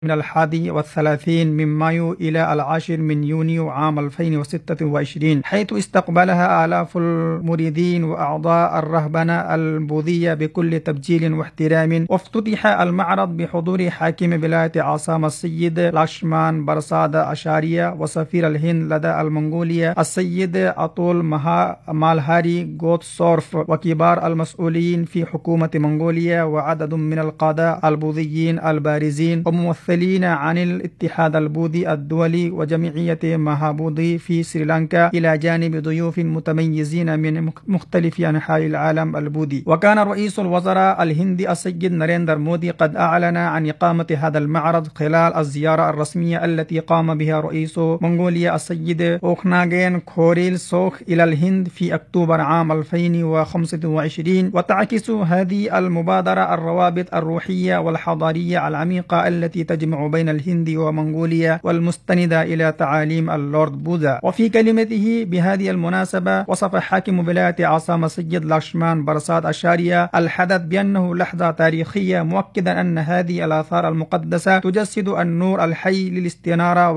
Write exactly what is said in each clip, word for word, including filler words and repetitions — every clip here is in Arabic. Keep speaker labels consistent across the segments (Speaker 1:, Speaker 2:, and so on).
Speaker 1: من الحادي والثلاثين من مايو إلى العاشر من يونيو عام ألفين وستة وعشرين، حيث استقبلها آلاف المريدين وأعضاء الرهبنة البوذية بكل تبجيل واحترام. وافتتح المعرض بحضور حاكم ولاية عاصمة السيد لاشمان برساد أشاريا، وسفير الهند لدى المنغولية السيد أطول مالهاري غوتسورف، وكبار المسؤولين في حكومة منغوليا، وعدد من القادة البوذيين البارزين وممثلين عن الاتحاد البوذي الدولي وجمعية مهابوذي في سريلانكا، إلى جانب ضيوف متميزين من مختلف أنحاء العالم البوذي. وكان رئيس الوزراء الهندي السيد ناريندر مودي قد أعلن عن إقامة هذا المعرض خلال الزيارة الرسمية التي قام بها رئيس منغوليا السيد أوخناغين كوريل سوخ إلى الهند في أكتوبر عام ألفين وخمسة وعشرين. وتعكس هذه المبادرة الروابط الروحية والحضارية العميقة التي تجمع بين الهند ومنغوليا والمستندة إلى تعاليم اللورد بوذا. وفي كلمته بهذه المناسبة، وصف حاكم ولاية عاصمة السيد لاشمان برساد أشاريا الحدث بأنه لحظة تاريخية، مؤكدا أن هذه الآثار المقدسة تجسد النور الحي للاستنارة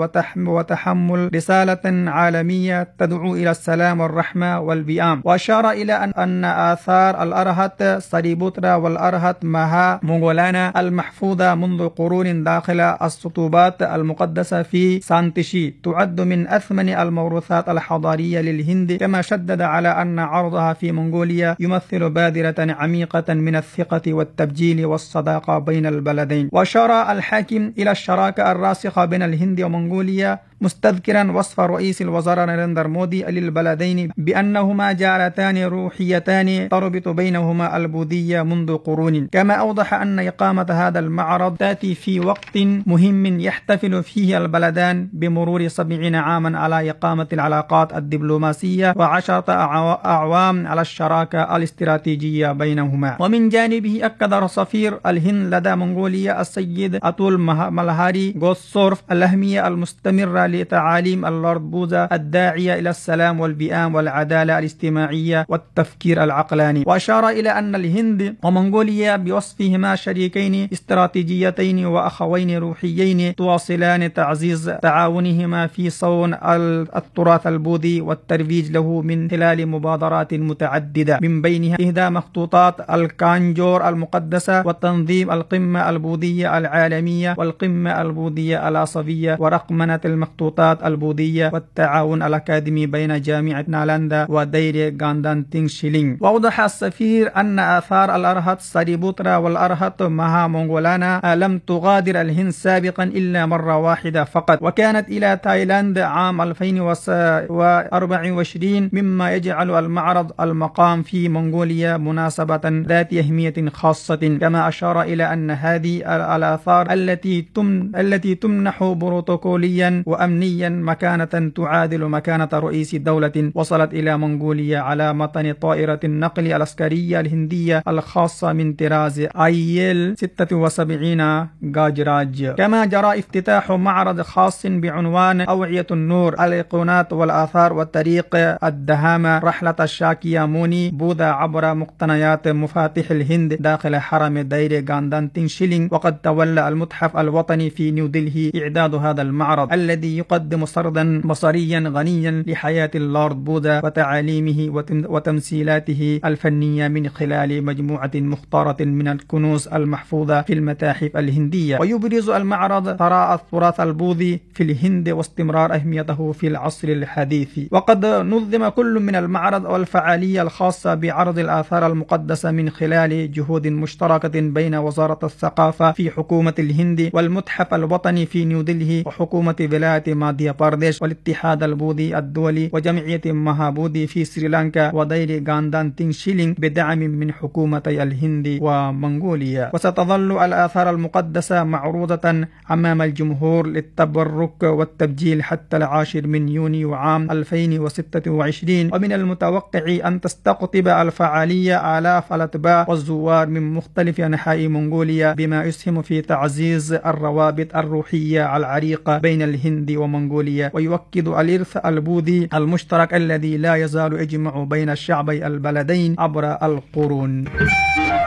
Speaker 1: وتحمل رسالة عالمية تدعو إلى السلام والرحمة والبيام. وأشار إلى أن, أن آثار الأرهت ساريبوترا والأرهت مها مونغولانا المحفوظة منذ قرون داخل السطوبات المقدسة في سانتشي تعد من أثمن الموروثات الحضارية للهند، كما شدد على أن عرضها في منغوليا يمثل بادرة عميقة من الثقة والتبجيل والصداقة بين البلدين. وأشار الحاكم إلى الشراكة الراسخة بين الهند ومنغوليا، مستذكرا وصف رئيس الوزراء ناريندر مودي للبلدين بأنهما جارتان روحيتان تربط بينهما البوذية منذ قرون. كما أوضح أن إقامة هذا المعرض تأتي في وقت مهم يحتفل فيه البلدان بمرور سبعين عاما على إقامة العلاقات الدبلوماسية وعشرة أعوام على الشراكة الاستراتيجية بينهما. ومن جانبه أكد سفير الهند لدى منغوليا السيد أطول مالهاري غوتسورف الأهمية المستمرة لتعاليم اللورد بوذا الداعية إلى السلام والبيئام والعدالة الاجتماعية والتفكير العقلاني. وأشار إلى أن الهند ومنغوليا بوصفهما شريكين استراتيجيتين وأخوين روحيين تواصلان تعزيز تعاونهما في صون التراث البوذي والترويج له من خلال مبادرات متعددة، من بينها إهداء مخطوطات الكانجور المقدسة وتنظيم القمة البوذية العالمية والقمة البوذية العصبية ورقمنة المخطوطات البوذية والتعاون الأكاديمي بين جامعة نالندا ودير غاندان شيلينغ. وأوضح السفير أن آثار الأرهت ساريبوترا والأرهت مها مونغولانا لم تغادر الهند سابقا إلا مرة واحدة فقط، وكانت إلى تايلاند عام ألفين وأربعة وعشرين، مما يجعل المعرض المقام في منغوليا مناسبة ذات أهمية خاصة. كما أشار إلى أن هذه الآثار التي تم التي تمنح بروتوكوليا وأمنيا مكانة تعادل مكانة رئيس دولة وصلت إلى منغوليا على متن طائرة النقل العسكرية الهندية الخاصة من طراز آيل ستة وسبعين جاجراج. كما جرى افتتاح معرض خاص بعنوان أوعية النور، الأيقونات والآثار والطريق الدهامة، رحلة الشاكيا موني بوذا عبر مقتنيات مفاتيح الهند داخل حرم دير غاندان شيلينغ. وقد تولى المتحف الوطني في نيودلهي إعداد هذا المعرض الذي يقدم سردا بصريا غنيا لحياة اللورد بوذا وتعاليمه وتمثيلاته الفنية من خلال مجموعة مختارة من الكنوز المحفوظة في المتاحف الهندية. ويبرز المعرض ثراء التراث البوذي في الهند واستمرار أهميته في العصر الحديث. وقد نظم كل من المعرض والفعالية الخاصة بعرض الآثار المقدسة من خلال جهود مشتركة بين وزارة الثقافة في حكومة الهند والمتحف الوطني في نيودلهي وحكومة ولاية ماديا بارديش والاتحاد البوذي الدولي وجمعية مهابوذي في سريلانكا ودير غاندان شيلينغ بدعم من حكومتي الهند ومنغوليا. وستظل الآثار المقدسة معروضة أمام الجمهور للتبرك والتبجيل حتى العاشر من يونيو عام ألفين وستة وعشرين. ومن المتوقع أن تستقطب الفعالية آلاف الأتباع والزوار من مختلف أنحاء منغوليا، بما يسهم في تعزيز الروابط الروحية العريقة بين الهند ومنغوليا، ويؤكد الإرث البوذي المشترك الذي لا يزال يجمع بين الشعبي البلدين عبر القرون.